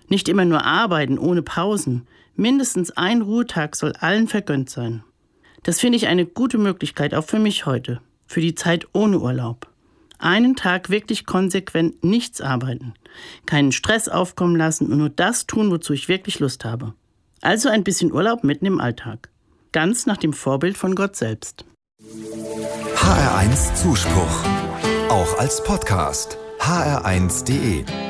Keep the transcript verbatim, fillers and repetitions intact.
Nicht immer nur arbeiten ohne Pausen. Mindestens ein Ruhetag soll allen vergönnt sein. Das finde ich eine gute Möglichkeit, auch für mich heute, für die Zeit ohne Urlaub. Einen Tag wirklich konsequent nichts arbeiten, keinen Stress aufkommen lassen und nur das tun, wozu ich wirklich Lust habe. Also ein bisschen Urlaub mitten im Alltag. Ganz nach dem Vorbild von Gott selbst. H R eins Zuspruch. Auch als Podcast. H R eins punkt de